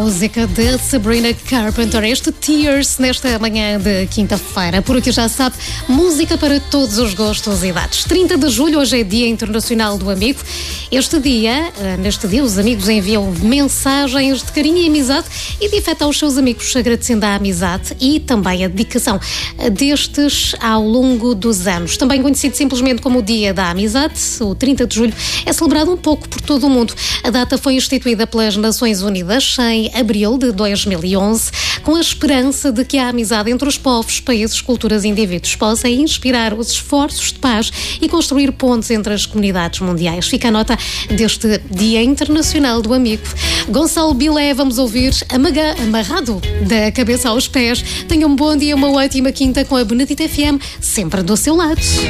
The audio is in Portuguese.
música de Sabrina Carpenter, este Tears, nesta manhã de quinta-feira. Por aqui já sabe, música para todos os gostos e idades. 30 de julho, hoje é Dia Internacional do Amigo. Neste dia, os amigos enviam mensagens de carinho e amizade e de afeto aos seus amigos, agradecendo a amizade e também a dedicação destes ao longo dos anos. Também conhecido simplesmente como o Dia da Amizade, o 30 de julho é celebrado um pouco por todo o mundo. A data foi instituída pelas Nações Unidas em abril de 2011, com a esperança de que a amizade entre os povos, países, culturas e indivíduos possa inspirar os esforços de paz e construir pontes entre as comunidades mundiais. Fica a nota deste Dia Internacional do Amigo. Gonçalo Bilé, vamos ouvir Amarrado da Cabeça aos Pés. Tenham um bom dia, uma ótima quinta com a Benedita FM, sempre do seu lado.